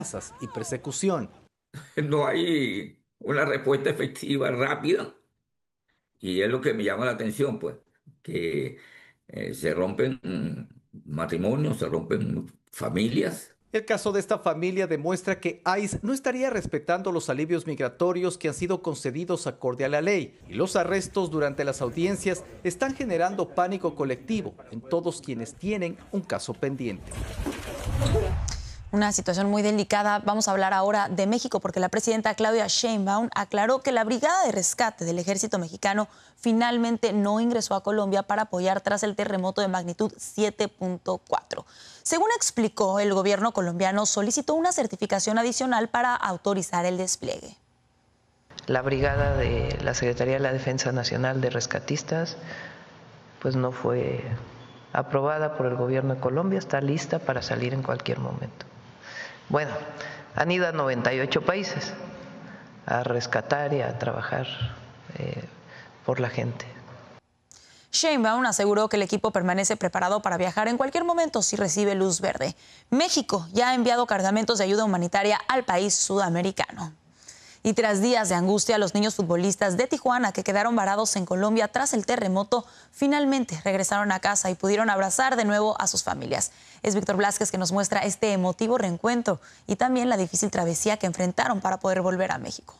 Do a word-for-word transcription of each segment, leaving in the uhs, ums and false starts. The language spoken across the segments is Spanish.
y persecución. No hay una respuesta efectiva, rápida, y es lo que me llama la atención, pues, que eh, se rompen mm, matrimonios, se rompen familias. El caso de esta familia demuestra que ICE no estaría respetando los alivios migratorios que han sido concedidos acorde a la ley, y los arrestos durante las audiencias están generando pánico colectivo en todos quienes tienen un caso pendiente. Una situación muy delicada. Vamos a hablar ahora de México porque la presidenta Claudia Sheinbaum aclaró que la Brigada de Rescate del Ejército Mexicano finalmente no ingresó a Colombia para apoyar tras el terremoto de magnitud siete punto cuatro. Según explicó, el gobierno colombiano solicitó una certificación adicional para autorizar el despliegue. La brigada de la Secretaría de la Defensa Nacional de Rescatistas pues no fue aprobada por el gobierno de Colombia, está lista para salir en cualquier momento. Bueno, han ido a noventa y ocho países a rescatar y a trabajar eh, por la gente. Sheinbaum aseguró que el equipo permanece preparado para viajar en cualquier momento si recibe luz verde. México ya ha enviado cargamentos de ayuda humanitaria al país sudamericano. Y tras días de angustia, los niños futbolistas de Tijuana que quedaron varados en Colombia tras el terremoto, finalmente regresaron a casa y pudieron abrazar de nuevo a sus familias. Es Víctor Blázquez que nos muestra este emotivo reencuentro y también la difícil travesía que enfrentaron para poder volver a México.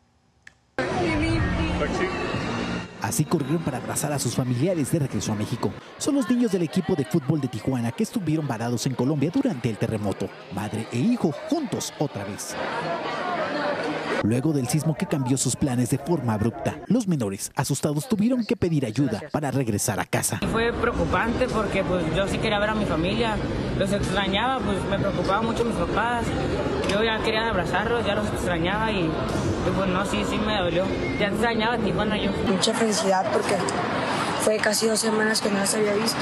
Así corrieron para abrazar a sus familiares de regreso a México. Son los niños del equipo de fútbol de Tijuana que estuvieron varados en Colombia durante el terremoto. Madre e hijo juntos otra vez. Luego del sismo que cambió sus planes de forma abrupta, los menores, asustados, tuvieron que pedir ayuda para regresar a casa. Fue preocupante porque pues, yo sí quería ver a mi familia, los extrañaba, pues me preocupaba mucho mis papás. Yo ya quería abrazarlos, ya los extrañaba y, y pues no, sí, sí me dolió. Ya extrañaba a Tijuana yo. Mucha felicidad porque fue casi dos semanas que no las había visto.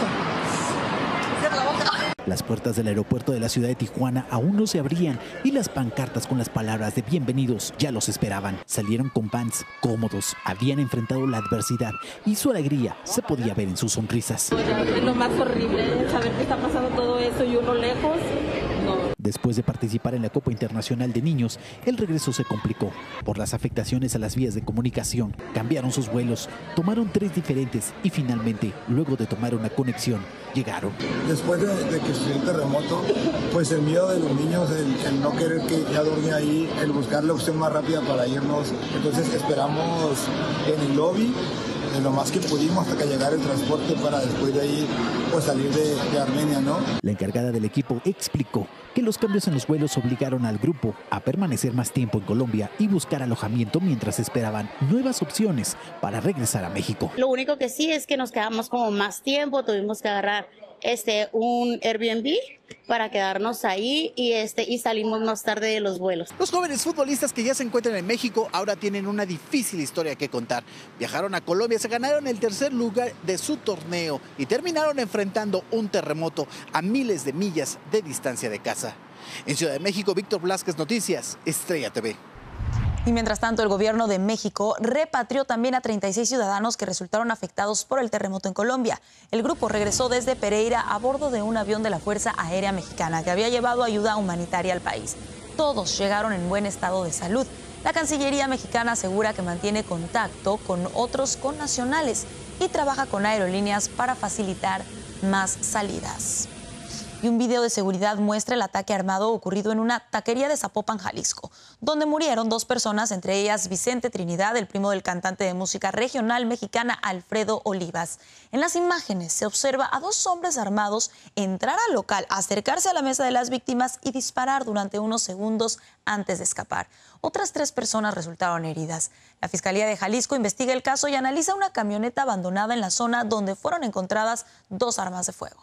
Las puertas del aeropuerto de la ciudad de Tijuana aún no se abrían y las pancartas con las palabras de bienvenidos ya los esperaban. Salieron con vans cómodos, habían enfrentado la adversidad y su alegría se podía ver en sus sonrisas. Es lo más horrible, saber que está pasando todo eso y uno lejos. No. Después de participar en la Copa Internacional de Niños, el regreso se complicó. Por las afectaciones a las vías de comunicación, cambiaron sus vuelos, tomaron tres diferentes y finalmente, luego de tomar una conexión, llegaron. Después de, de que sucedió el terremoto, pues el miedo de los niños, el, el no querer que ya dormía ahí, el buscar la opción más rápida para irnos. Entonces esperamos en el lobby de lo más que pudimos hasta que llegara el transporte para después de ahí pues salir de, de Armenia, ¿no? La encargada del equipo explicó que los cambios en los vuelos obligaron al grupo a permanecer más tiempo en Colombia y buscar alojamiento mientras esperaban nuevas opciones para regresar a México. Lo único que sí es que nos quedamos como más tiempo, tuvimos que agarrar este un Airbnb para quedarnos ahí y este y salimos más tarde de los vuelos. Los jóvenes futbolistas que ya se encuentran en México ahora tienen una difícil historia que contar. Viajaron a Colombia, se ganaron el tercer lugar de su torneo y terminaron enfrentando un terremoto a miles de millas de distancia de casa. En Ciudad de México, Víctor Blázquez, Noticias, Estrella T V. Y mientras tanto, el gobierno de México repatrió también a treinta y seis ciudadanos que resultaron afectados por el terremoto en Colombia. El grupo regresó desde Pereira a bordo de un avión de la Fuerza Aérea Mexicana que había llevado ayuda humanitaria al país. Todos llegaron en buen estado de salud. La Cancillería mexicana asegura que mantiene contacto con otros connacionales y trabaja con aerolíneas para facilitar más salidas. Y un video de seguridad muestra el ataque armado ocurrido en una taquería de Zapopan, Jalisco, donde murieron dos personas, entre ellas Vicente Trinidad, el primo del cantante de música regional mexicana Alfredo Olivas. En las imágenes se observa a dos hombres armados entrar al local, acercarse a la mesa de las víctimas y disparar durante unos segundos antes de escapar. Otras tres personas resultaron heridas. La Fiscalía de Jalisco investiga el caso y analiza una camioneta abandonada en la zona donde fueron encontradas dos armas de fuego.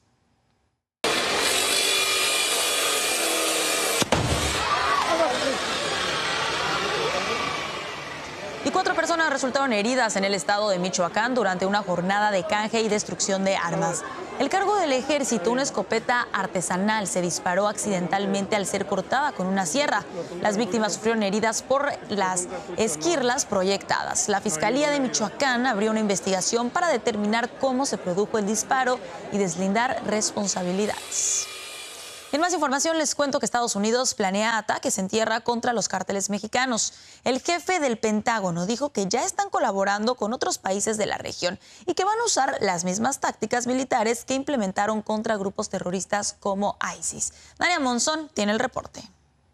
Y cuatro personas resultaron heridas en el estado de Michoacán durante una jornada de canje y destrucción de armas. El cargo del ejército, una escopeta artesanal, se disparó accidentalmente al ser cortada con una sierra. Las víctimas sufrieron heridas por las esquirlas proyectadas. La Fiscalía de Michoacán abrió una investigación para determinar cómo se produjo el disparo y deslindar responsabilidades. En más información les cuento que Estados Unidos planea ataques en tierra contra los cárteles mexicanos. El jefe del Pentágono dijo que ya están colaborando con otros países de la región y que van a usar las mismas tácticas militares que implementaron contra grupos terroristas como ISIS. Dania Monzón tiene el reporte.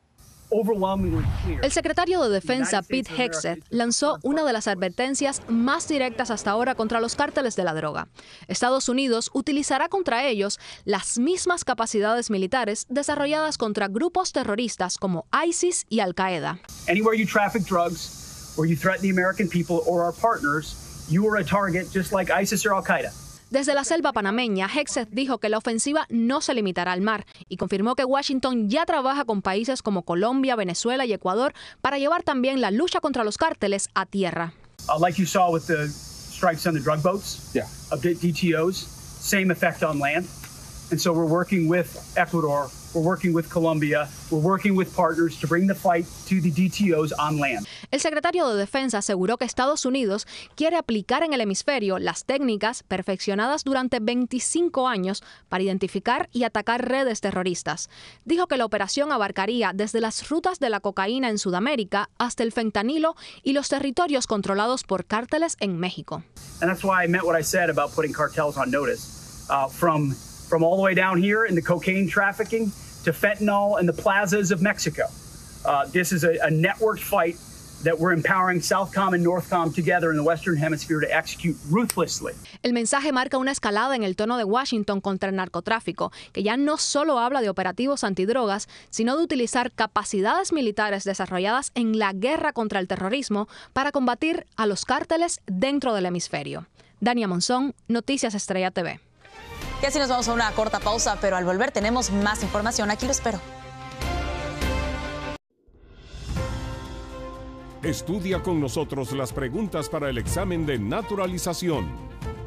El secretario de Defensa, Pete Hegseth, lanzó una de las advertencias más directas hasta ahora contra los cárteles de la droga. Estados Unidos utilizará contra ellos las mismas capacidades militares desarrolladas contra grupos terroristas como ISIS y Al-Qaeda. Anywhere you traffic drugs or you threaten the American people or our partners, you are a target just like ISIS or Al-Qaeda. Desde la selva panameña, Hegseth dijo que la ofensiva no se limitará al mar y confirmó que Washington ya trabaja con países como Colombia, Venezuela y Ecuador para llevar también la lucha contra los cárteles a tierra. Uh, like you saw with the strikes on the drug boats, yeah. of D T Os, same effect on land. And so we're working with Ecuador, we're working with Colombia, we're working with partners to bring the fight to the D T Os on land. El secretario de Defensa aseguró que Estados Unidos quiere aplicar en el hemisferio las técnicas perfeccionadas durante veinticinco años para identificar y atacar redes terroristas. Dijo que la operación abarcaría desde las rutas de la cocaína en Sudamérica hasta el fentanilo y los territorios controlados por cárteles en México. And that's why I meant what I said about putting cartels on notice. Uh, from From all the way down here in the cocaine trafficking to fentanyl in the plazas of Mexico. Uh, this is a, a networked fight that we're empowering Southcom and Northcom together in the Western Hemisphere to execute ruthlessly. El mensaje marca una escalada en el tono de Washington contra el narcotráfico, que ya no solo habla de operativos antidrogas, sino de utilizar capacidades militares desarrolladas en la guerra contra el terrorismo para combatir a los cárteles dentro del hemisferio. Dania Monzón, Noticias Estrella T V. Y así nos vamos a una corta pausa, pero al volver tenemos más información. Aquí lo espero. Estudia con nosotros las preguntas para el examen de naturalización.